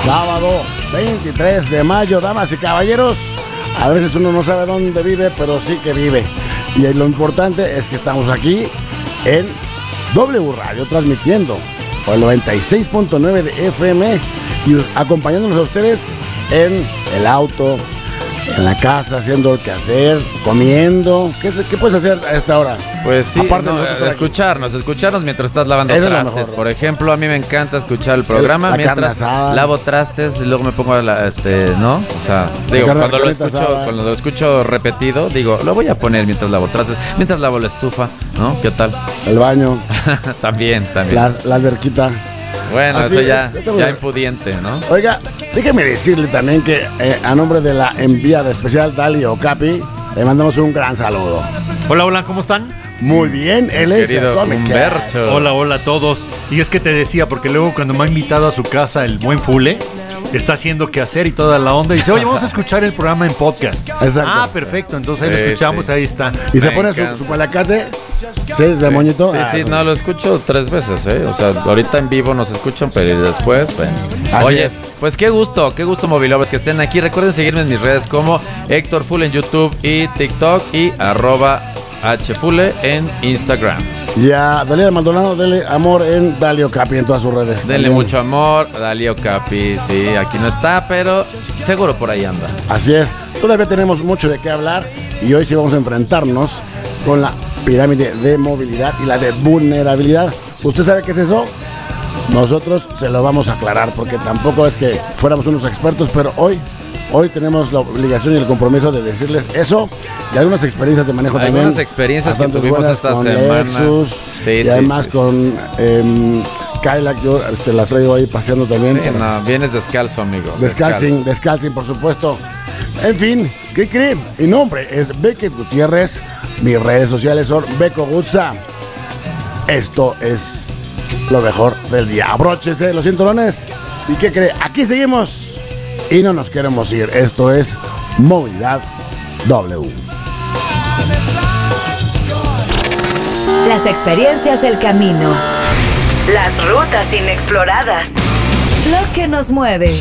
Sábado 23 de mayo, damas y caballeros. A veces uno no sabe dónde vive, pero sí que vive. Y lo importante es que estamos aquí en W Radio, transmitiendo por el 96.9 de FM y acompañándonos a ustedes en el auto, en la casa, haciendo el quehacer, comiendo. ¿Qué puedes hacer a esta hora? Pues sí, escucharnos mientras estás lavando trastes. Por ejemplo, a mí me encanta escuchar el programa mientras lavo trastes y luego me pongo a ¿no? O sea, digo, cuando lo escucho repetido, digo, lo voy a poner mientras lavo trastes, mientras lavo la estufa, ¿no? ¿Qué tal? El baño. También. La alberquita. Bueno, así eso ya impudiente, ¿no? Oiga, déjeme decirle también que a nombre de la enviada especial Dali Okapi, le mandamos un gran saludo. Hola, ¿cómo están? Muy bien, él es querido Humberto. Hola a todos. Y es que te decía, porque luego cuando me ha invitado a su casa el buen Fule, está haciendo qué hacer y toda la onda, y dice, oye, vamos a escuchar el programa en podcast. Exacto. Perfecto, entonces ahí lo escuchamos, sí. Ahí está. Y se pone su palacate, ¿sí? De moñito. Sí, no, lo escucho 3 veces, O sea, ahorita en vivo nos escuchan, pero después, bueno. Oye, pues qué gusto, Movilovers, que estén aquí. Recuerden seguirme en mis redes como Héctor Fule en YouTube y TikTok y @HFule en Instagram. Y a Dalila Maldonado, denle amor en Dali Okapi en todas sus redes. Denle mucho amor, Dali Okapi. Sí, aquí no está, pero seguro por ahí anda. Así es. Todavía tenemos mucho de qué hablar y hoy sí vamos a enfrentarnos con la pirámide de movilidad y la de vulnerabilidad. ¿Usted sabe qué es eso? Nosotros se lo vamos a aclarar porque tampoco es que fuéramos unos expertos, pero hoy tenemos la obligación y el compromiso de decirles eso y algunas experiencias de manejo también. Algunas experiencias que tuvimos esta semana. Lexus, y además con Cadillac, yo las traigo ahí paseando también. Sí, no, vienes descalzo, amigo. Descalcing, por supuesto. En fin, ¿qué creen? Mi nombre es Beckett Gutiérrez. Mis redes sociales son Beco Gutza. Esto es lo mejor del día. Abróchese los cinturones. ¿Y qué cree? Aquí seguimos. Y no nos queremos ir. Esto es Movilidad W. Las experiencias del camino. Las rutas inexploradas. Lo que nos mueve.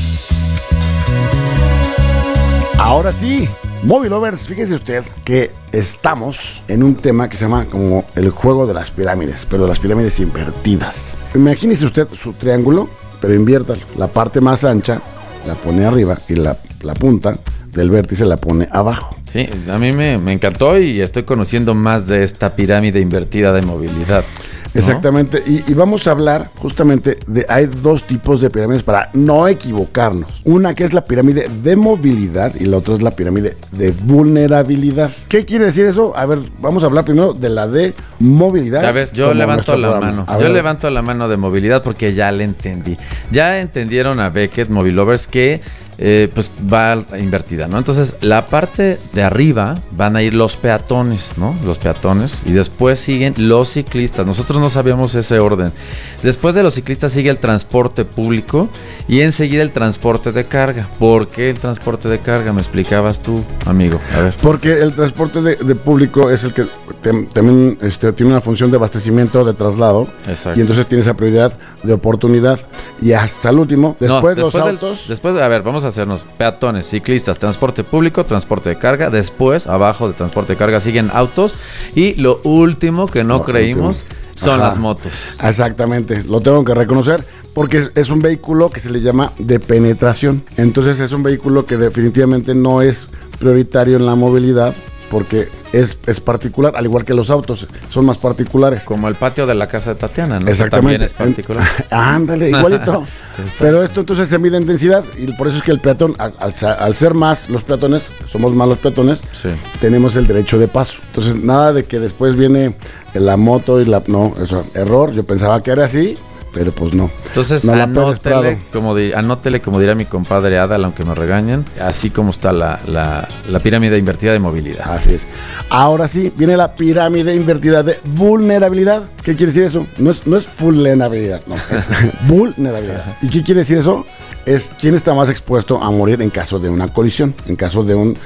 Ahora sí, Movilovers, fíjese usted que estamos en un tema que se llama como el juego de las pirámides, pero las pirámides invertidas. Imagínese usted su triángulo, pero inviértalo. La parte más ancha la pone arriba y la punta del vértice la pone abajo. Sí, a mí me encantó y estoy conociendo más de esta pirámide invertida de movilidad, ¿no? Exactamente, y vamos a hablar justamente hay 2 tipos de pirámides para no equivocarnos. Una que es la pirámide de movilidad y la otra es la pirámide de vulnerabilidad. ¿Qué quiere decir eso? A ver, vamos a hablar primero de la de movilidad. A ver, yo levanto la mano. Yo levanto la mano de movilidad porque ya le entendí. Ya entendieron a Beckett, Movilovers, que pues va invertida, ¿no? Entonces, la parte de arriba van a ir los peatones, ¿no? Los peatones, y después siguen los ciclistas. Nosotros no sabíamos ese orden. Después de los ciclistas sigue el transporte público y enseguida el transporte de carga. ¿Por qué el transporte de carga? Me explicabas tú, amigo. A ver. Porque el transporte de público es el que también tiene una función de abastecimiento, de traslado. Exacto. Y entonces tiene esa prioridad de oportunidad. Y hasta el último, después los autos. A ver, vamos a hacernos peatones, ciclistas, transporte público, transporte de carga. Después, abajo de transporte de carga siguen autos. Y lo último que no creímos son las motos. Exactamente, lo tengo que reconocer porque es un vehículo que se le llama de penetración. Entonces es un vehículo que definitivamente no es prioritario en la movilidad porque es particular, al igual que los autos, son más particulares. Como el patio de la casa de Tatiana, ¿no? Exactamente. También es particular. Ándale, igualito. Pero esto entonces se mide en densidad y por eso es que el peatón, al ser más los peatones, somos más los peatones, sí, tenemos el derecho de paso. Entonces nada de que después viene la moto y no, eso, error, yo pensaba que era así. Pero pues no. Entonces, anótele, como dirá mi compadre Adal, aunque me regañen, así como está la pirámide invertida de movilidad. Así es. Ahora sí, viene la pirámide invertida de vulnerabilidad. ¿Qué quiere decir eso? No es vulnerabilidad, no, es vulnerabilidad. ¿Y qué quiere decir eso? es quién está más expuesto a morir en caso de una colisión, en caso de un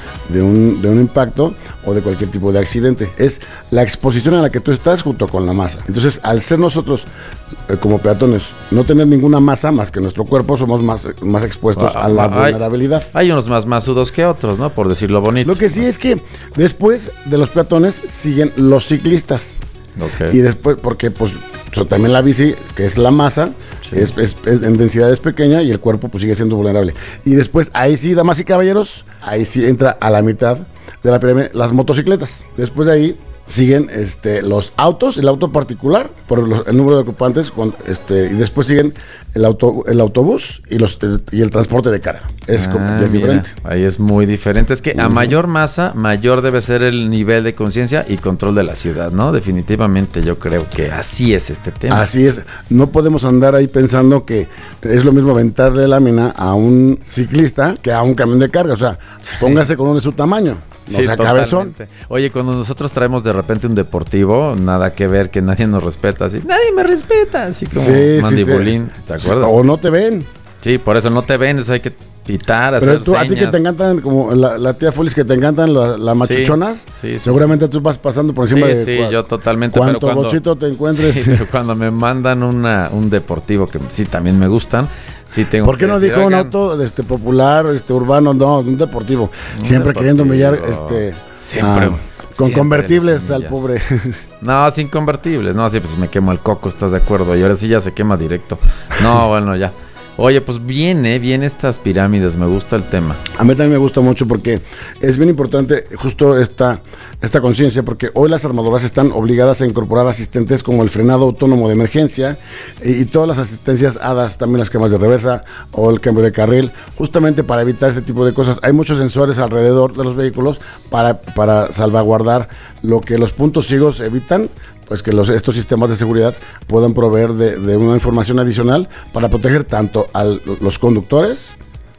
impacto o de cualquier tipo de accidente. Es la exposición a la que tú estás junto con la masa. Entonces, al ser nosotros como peatones, no tener ninguna masa más que nuestro cuerpo, somos más expuestos a la vulnerabilidad. Hay unos más masudos que otros, ¿no? Por decirlo bonito. Lo que sí es que después de los peatones siguen los ciclistas. Okay. Y después, porque pues también la bici, que es la masa, sí, en densidad es pequeña y el cuerpo pues sigue siendo vulnerable. Y después, ahí sí, damas y caballeros, ahí sí entra a la mitad de la pirámide las motocicletas. Después de ahí siguen los autos, el auto particular, por el número de ocupantes, y después siguen el autobús y el transporte de carga. Es diferente. Ahí es muy diferente. Es que a mayor masa, mayor debe ser el nivel de conciencia y control de la ciudad, ¿no? Definitivamente yo creo que así es este tema. Así es. No podemos andar ahí pensando que es lo mismo aventarle lámina a un ciclista que a un camión de carga. O sea, póngase con uno de su tamaño. No, sí, o sea, cabezón. Oye, cuando nosotros traemos de repente un deportivo, nada que ver, que nadie nos respeta, así, nadie me respeta, así como mandibulín, ¿te acuerdas? O no te ven. Sí, por eso no te ven, eso hay que pitar, pero hacer tú, señas. A ti que te encantan, como la tía Folis, que te encantan las machuchonas, seguramente tú vas pasando por encima de... Sí, yo totalmente. Cuánto bochito te encuentres. Sí, pero cuando me mandan un deportivo, que sí también me gustan, sí tengo. ¿Por qué no dijo un auto popular, urbano? No, un deportivo. Siempre queriendo humillar, siempre. Con convertibles al pobre. No, sin convertibles. No, sí, pues me quemo el coco, ¿estás de acuerdo? Y ahora sí ya se quema directo. No, bueno, ya. Oye, pues bien estas pirámides, me gusta el tema. A mí también me gusta mucho porque es bien importante justo esta conciencia, porque hoy las armadoras están obligadas a incorporar asistentes como el frenado autónomo de emergencia y todas las asistencias HADAS, también las cámaras de reversa o el cambio de carril, justamente para evitar este tipo de cosas. Hay muchos sensores alrededor de los vehículos para salvaguardar lo que los puntos ciegos evitan, pues que estos sistemas de seguridad puedan proveer de una información adicional para proteger tanto a los conductores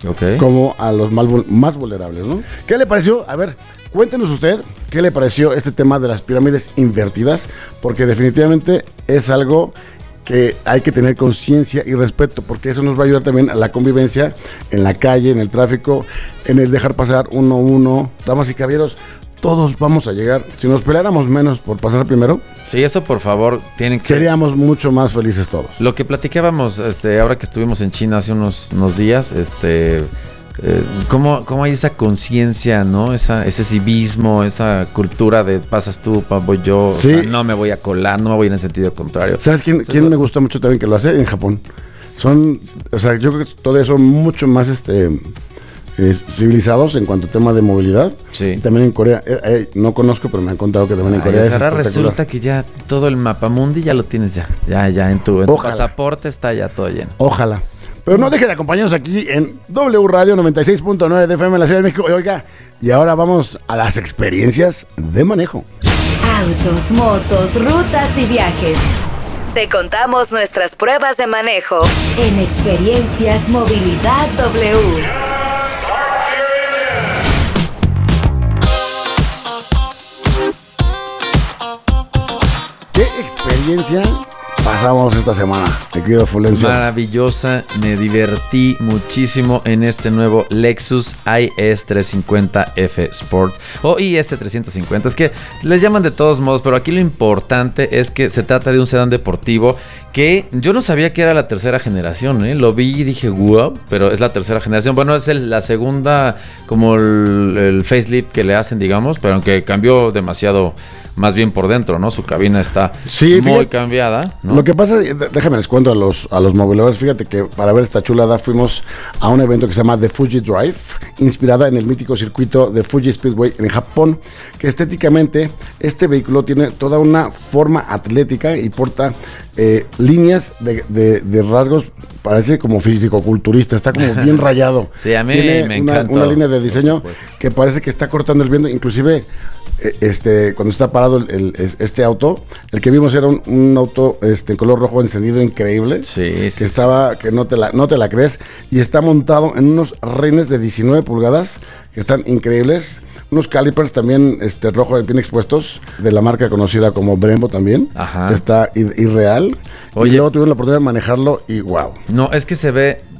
como a los más vulnerables, ¿no? ¿Qué le pareció? A ver, cuéntenos usted, ¿qué le pareció este tema de las pirámides invertidas? Porque definitivamente es algo que hay que tener conciencia y respeto, porque eso nos va a ayudar también a la convivencia en la calle, en el tráfico, en el dejar pasar uno a uno. Damas y caballeros, todos vamos a llegar. Si nos peleáramos menos por pasar primero, sí, eso por favor tienen que... seríamos mucho más felices todos. Lo que platicábamos ahora que estuvimos en China hace unos días, cómo hay esa conciencia, ¿no? Ese civismo, esa cultura de pasas tú, voy yo, sí. O sea, no me voy a colar, no me voy en el sentido contrario. ¿Sabes quién me gustó mucho también que lo hace? En Japón. Yo creo que todavía son mucho más civilizados en cuanto a tema de movilidad. Sí. Y también en Corea, no conozco, pero me han contado que también en Corea ahora resulta que ya todo el mapamundi ya lo tienes ya en tu pasaporte está ya todo lleno. Ojalá. Pero no deje de acompañarnos aquí en W Radio 96.9 de FM en la Ciudad de México. Oiga, y ahora vamos a las experiencias de manejo. Autos, motos, rutas y viajes. Te contamos nuestras pruebas de manejo en Experiencias Movilidad W. ¿Qué experiencia pasamos esta semana, mi querido Fulencio? Maravillosa, me divertí muchísimo en este nuevo Lexus IS 350F Sport o IS 350, es que les llaman de todos modos, pero aquí lo importante es que se trata de un sedán deportivo que yo no sabía que era la tercera generación, lo vi y dije wow, pero es la tercera generación. Bueno, es la segunda, como el facelift que le hacen, digamos, pero aunque cambió demasiado, más bien por dentro, ¿no? Su cabina está muy cambiada, ¿no? Lo que pasa, déjame les cuento a los mobilovers, fíjate que para ver esta chulada fuimos a un evento que se llama The Fuji Drive, inspirada en el mítico circuito de Fuji Speedway en Japón, que estéticamente este vehículo tiene toda una forma atlética y porta líneas de rasgos, parece como físico-culturista, está como bien rayado. Sí, a mí me encanta. Una línea de diseño que parece que está cortando el viento, inclusive cuando está parado este auto, el que vimos era un auto en color rojo encendido increíble, que no te la crees, y está montado en unos rines de 19 pulgadas que están increíbles, unos calipers también rojo bien expuestos de la marca conocida como Brembo también. Ajá. Que está irreal. Oye, y luego tuvieron la oportunidad de manejarlo y wow. No, es que se ve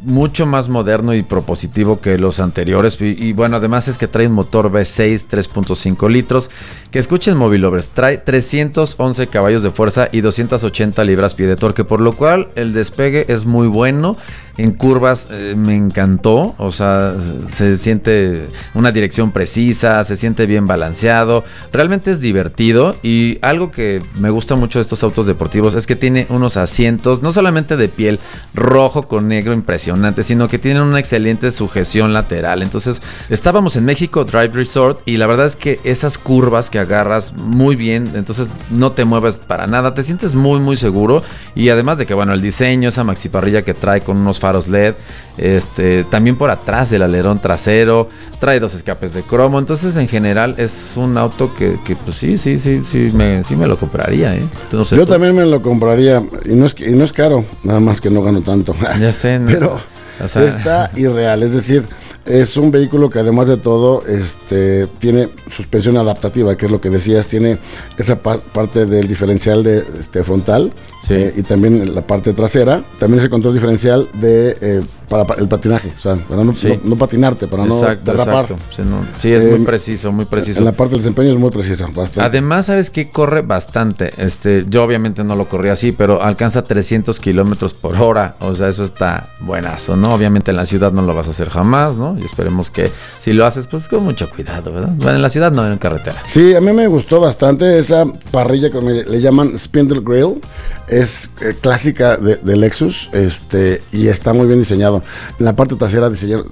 mucho más moderno y propositivo que los anteriores. Y bueno, además es que trae un motor V6 3.5 litros. Que escuchen Movie Lovers, trae 311 caballos de fuerza y 280 libras-pie de torque, por lo cual el despegue es muy bueno. En curvas me encantó, o sea, se siente una dirección precisa, se siente bien balanceado, realmente es divertido. Y algo que me gusta mucho de estos autos deportivos es que tiene unos asientos, no solamente de piel rojo con negro impresionante, sino que tienen una excelente sujeción lateral. Entonces, estábamos en México Drive Resort y la verdad es que esas curvas que agarras muy bien, entonces no te mueves para nada, te sientes muy muy seguro. Y además de que bueno, el diseño, esa maxiparrilla que trae con unos faros LED, también por atrás el alerón trasero, trae 2 escapes de cromo. Entonces en general es un auto que pues sí me lo compraría, no sé, yo también me lo compraría y no es caro, nada más que no gano tanto. Ya sé, ¿no? Pero o sea, está irreal, es decir, es un vehículo que además de todo tiene suspensión adaptativa, que es lo que decías, tiene esa parte del diferencial de frontal, sí, y también la parte trasera, también es el control diferencial de para el patinaje, o sea, para no patinarte, para no derrapar. Sí, es muy preciso, muy preciso. En la parte del desempeño es muy preciso, bastante. Además, ¿sabes qué? Corre bastante. Yo obviamente no lo corrí así, pero alcanza 300 kilómetros por hora, o sea, eso está buenazo, ¿no? Obviamente en la ciudad no lo vas a hacer jamás, ¿no? Y esperemos que si lo haces, pues con mucho cuidado, ¿verdad? Bueno, en la ciudad no, en carretera. Sí, a mí me gustó bastante esa parrilla que le llaman Spindle Grill. Es clásica de Lexus, y está muy bien diseñado. En la parte trasera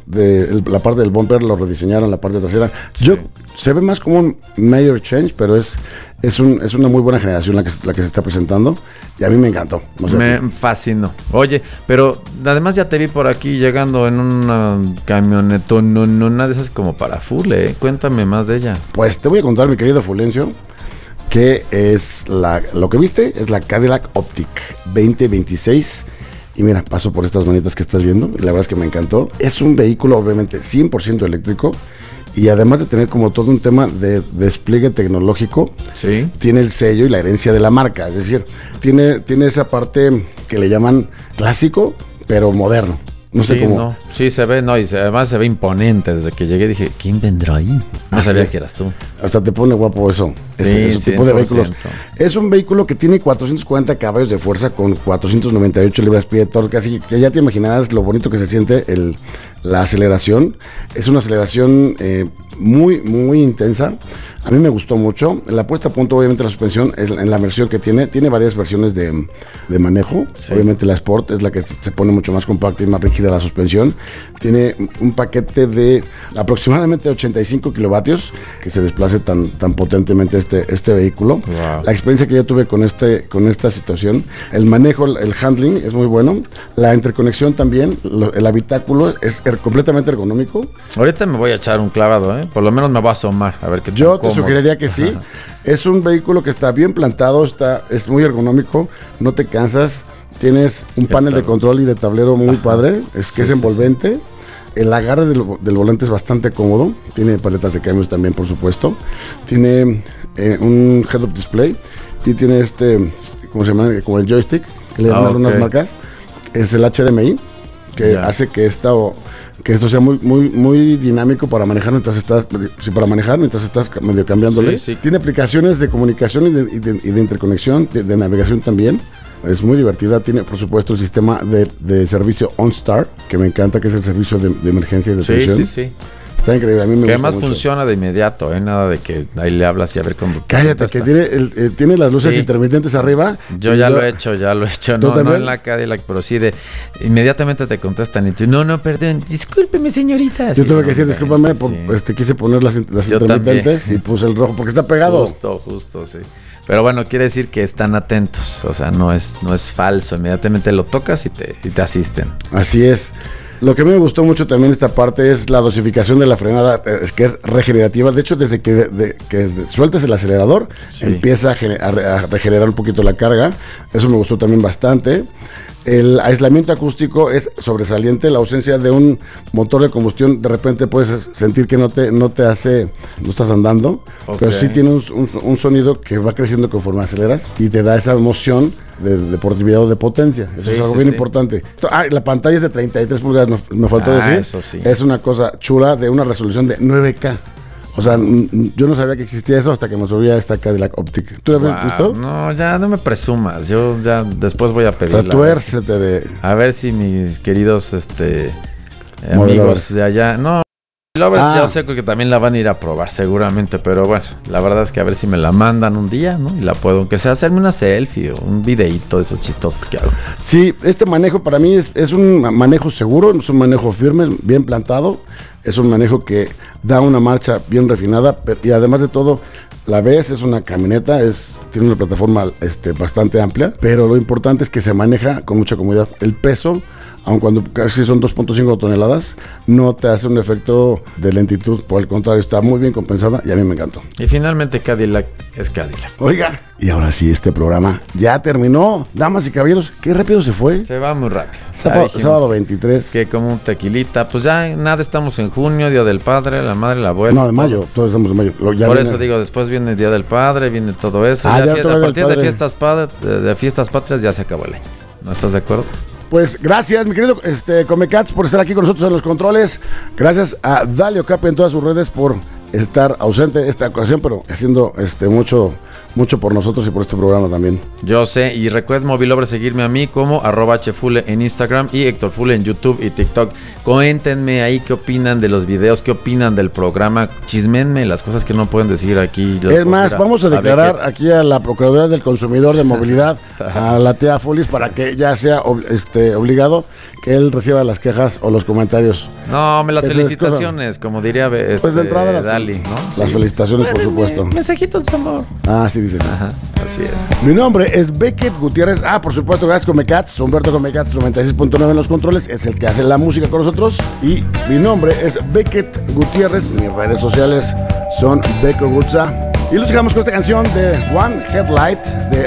la parte del bumper lo rediseñaron, la parte trasera. Sí. Se ve más como un major change, pero es una muy buena generación la que se está presentando y a mí me encantó. Me fascinó. Oye, pero además ya te vi por aquí llegando en una camionetón, una de esas como para Fule. Cuéntame más de ella. Pues te voy a contar, mi querido Fulencio, que es lo que viste es la Cadillac Optic 2026. Y mira, paso por estas manitas que estás viendo y la verdad es que me encantó. Es un vehículo obviamente 100% eléctrico. Y además de tener como todo un tema de despliegue tecnológico, sí, tiene el sello y la herencia de la marca. Es decir, tiene esa parte que le llaman clásico, pero moderno. No sé cómo. No. Sí, se ve, y además se ve imponente. Desde que llegué dije, ¿quién vendrá ahí? No sabía que eras tú. Hasta te pone guapo eso. Ese tipo de vehículos. Es un vehículo que tiene 440 caballos de fuerza con 498 libras-pie de torque. Así que ya te imaginarás lo bonito que se siente la aceleración. Es una aceleración muy, muy intensa. A mí me gustó mucho. La puesta a punto, obviamente, la suspensión, en la versión que tiene varias versiones de manejo. Sí. Obviamente la Sport es la que se pone mucho más compacta y más rígida la suspensión. Tiene un paquete de aproximadamente 85 kilovatios que se desplace tan potentemente este vehículo. Wow. La experiencia que yo tuve con esta situación, el manejo, el handling es muy bueno. La interconexión también, el habitáculo es completamente ergonómico. Ahorita me voy a echar un clavado, por lo menos me voy a asomar a ver qué tal. Yo te sugeriría que sí. Ajá. Es un vehículo que está bien plantado, es muy ergonómico, no te cansas, tienes un panel de control y de tablero muy padre, es envolvente. Sí. El agarre del volante es bastante cómodo, tiene paletas de cambios también, por supuesto. Tiene un head-up display y tiene ¿cómo se llama? Como el joystick, que le llaman algunas marcas. Es el HDMI, que hace que esto sea muy, muy, muy dinámico para manejar mientras estás medio cambiándole. Sí. Tiene aplicaciones de comunicación y de interconexión, de navegación también. Es muy divertida. Tiene, por supuesto, el sistema de servicio OnStar, que me encanta, que es el servicio de emergencia y de detención. Sí. Está increíble, a mí me gusta además mucho. Funciona de inmediato, nada de que ahí le hablas y a ver cómo. Cállate, que tiene las luces intermitentes arriba. Yo ya lo he hecho. No en la Cadillac, pero sí inmediatamente te contestan y tú, no, perdón, discúlpeme, señorita. Yo tuve que decir, discúlpame, quise poner las intermitentes también. Y puse el rojo porque está pegado. Justo, sí. Pero bueno, quiere decir que están atentos, o sea, no es falso, inmediatamente lo tocas y te asisten. Así es. Lo que a mí me gustó mucho también esta parte es la dosificación de la frenada, que es regenerativa. De hecho, desde que sueltes el acelerador, empieza a regenerar un poquito la carga. Eso me gustó también bastante. El aislamiento acústico es sobresaliente. La ausencia de un motor de combustión, de repente puedes sentir que no estás andando, pero sí tiene un sonido que va creciendo conforme aceleras y te da esa emoción de deportividad o de potencia. Eso es algo bien importante. La pantalla es de 33 pulgadas, me faltó decir. Eso sí. Es una cosa chula, de una resolución de 9K. O sea, yo no sabía que existía eso hasta que me subí a esta Cadillac Optic. ¿Tú la habías visto? No, ya no me presumas. Yo ya después voy a pedirla. Retuércete de... A ver si mis queridos amigos de allá... No, Lovers ya sé que también la van a ir a probar seguramente, pero bueno, la verdad es que a ver si me la mandan un día, ¿no? Y la puedo, aunque sea hacerme una selfie o un videíto de esos chistosos que hago. Sí, este manejo para mí es un manejo seguro, es un manejo firme, bien plantado, es un manejo que da una marcha bien refinada y además de todo, la ves, es una camioneta, tiene una plataforma bastante amplia, pero lo importante es que se maneja con mucha comodidad. El peso, aun cuando casi son 2.5 toneladas, no te hace un efecto de lentitud, por el contrario, está muy bien compensada y a mí me encantó. Y finalmente Cadillac es Cadillac. Oiga, y ahora sí, este programa ya terminó. Damas y caballeros, qué rápido se fue. Se va muy rápido. Sábado 23. Que como un tequilita, pues ya nada, estamos en junio, Día del Padre, la Madre, la Abuela. No, de mayo, todos estamos en mayo. Por eso digo, después viene el Día del Padre, viene todo eso. A partir de fiestas patrias ya se acabó el año. ¿No estás de acuerdo? Pues gracias, mi querido Comecats, por estar aquí con nosotros en los controles. Gracias a Dalio Cape en todas sus redes por estar ausente esta ocasión, pero haciendo mucho por nosotros y por este programa también. Yo sé, y recuerden, Movilovers, seguirme a mí como @hfule en Instagram y Héctor Fule en YouTube y TikTok. Cuéntenme ahí qué opinan de los videos, qué opinan del programa, chismenme las cosas que no pueden decir aquí. Es más, vamos a declarar aquí a la Procuraduría del Consumidor de Movilidad, a la tía Fulis, para que ya sea obligado que él reciba las quejas o los comentarios. No, las felicitaciones, como diría pues de entrada Dali, ¿no? Las felicitaciones, por supuesto. Mensajitos de amor. Sí dicen. Ajá, así es. Mi nombre es Beckett Gutiérrez. Por supuesto, gracias Comecats. Humberto Comecats 96.9 en los controles, es el que hace la música con nosotros. Y mi nombre es Beckett Gutiérrez. Mis redes sociales son Becco Gutza. Y los dejamos con esta canción de One Headlight de